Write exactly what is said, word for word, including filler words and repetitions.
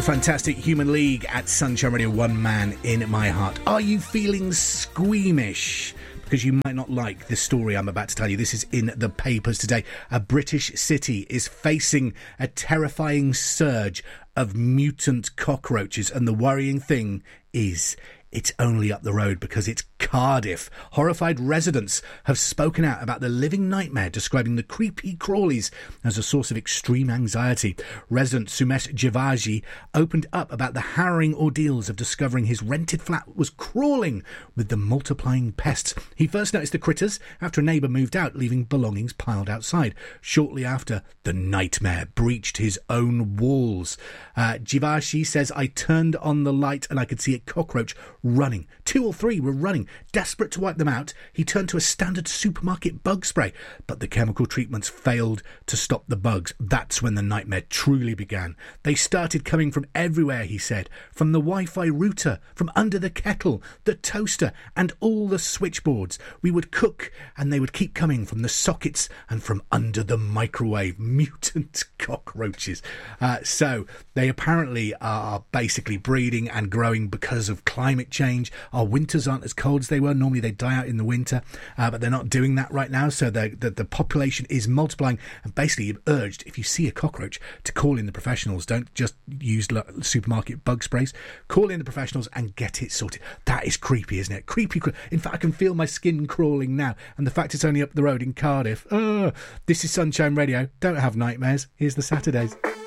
fantastic Human League at Sunshine Radio, One Man in My Heart. Are you feeling squeamish? Because you might not like the story I'm about to tell you. This is in the papers today. A British city is facing a terrifying surge of mutant cockroaches, and the worrying thing is it's only up the road because it's Cardiff. Horrified residents have spoken out about the living nightmare, describing the creepy crawlies as a source of extreme anxiety. Resident Sumesh Jivaji opened up about the harrowing ordeals of discovering his rented flat was crawling with the multiplying pests. He first noticed the critters after a neighbour moved out, leaving belongings piled outside. Shortly after, the nightmare breached his own walls. Uh, Jivaji says, I turned on the light and I could see a cockroach running. Two or three were running. Desperate to wipe them out, he turned to a standard supermarket bug spray, but the chemical treatments failed to stop the bugs. That's when the nightmare truly began. They started coming from everywhere, he said, from the Wi-Fi router, from under the kettle, the toaster, and all the switchboards. We would cook, and they would keep coming from the sockets and from under the microwave. Mutant cockroaches. Uh, so, they apparently are basically breeding and growing because of climate change. Our winters aren't as cold as they were. Normally they die out in the winter, uh, but they're not doing that right now, so the, the, the population is multiplying. And basically you've urged, if you see a cockroach, to call in the professionals. Don't just use lo- supermarket bug sprays. Call in the professionals and get it sorted. That is creepy, isn't it? Creepy. In fact, I can feel my skin crawling now, and the fact it's only up the road in Cardiff. Oh, this is Sunshine Radio. Don't have nightmares. Here's the Saturdays.